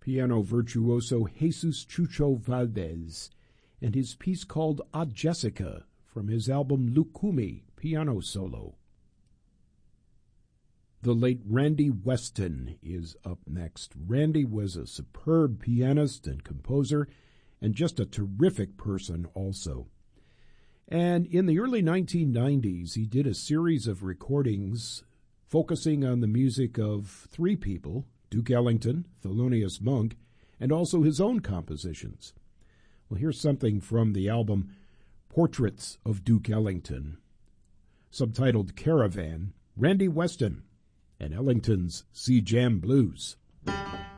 piano virtuoso Jesus Chucho Valdez, and his piece called Ah Jessica from his album Lukumi, piano solo. The late Randy Weston is up next. Randy was a superb pianist and composer, and just a terrific person also. And in the early 1990s, he did a series of recordings focusing on the music of three people, Duke Ellington, Thelonious Monk, and also his own compositions. Well, here's something from the album Portraits of Duke Ellington, subtitled Caravan, Randy Weston and Ellington's Sea Jam Blues.